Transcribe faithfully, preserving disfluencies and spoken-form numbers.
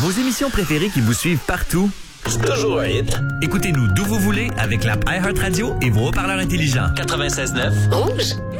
Vos émissions préférées qui vous suivent partout. C'est toujours un hit. Écoutez-nous d'où vous voulez avec l'app iHeartRadio et vos haut-parleurs intelligents. quatre-vingt-seize neuf. Rouge.